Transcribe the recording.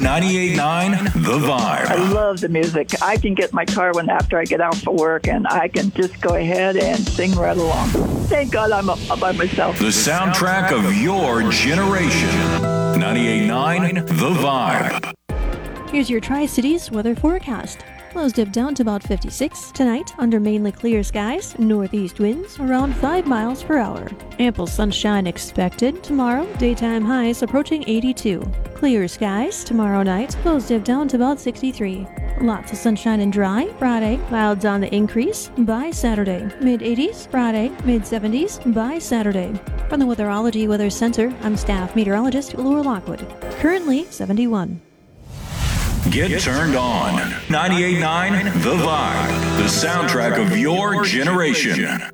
98.9 The Vibe. I love the music. I can get in my car after I get out for work, and I can just go ahead and sing right along. Thank God I'm by myself. The soundtrack of your generation. 98.9 The Vibe. Here's your Tri-Cities weather forecast. Lows dip down to about 56 tonight under mainly clear skies, northeast winds around 5 miles per hour. Ample sunshine expected tomorrow, daytime highs approaching 82. Clear skies tomorrow night, lows dip down to about 63. Lots of sunshine and dry Friday, clouds on the increase by Saturday. Mid-80s Friday, mid-70s by Saturday. From the Weatherology Weather Center, I'm staff meteorologist Laura Lockwood. Currently 71. Get turned on. 98.9 The Vibe. The soundtrack of your generation.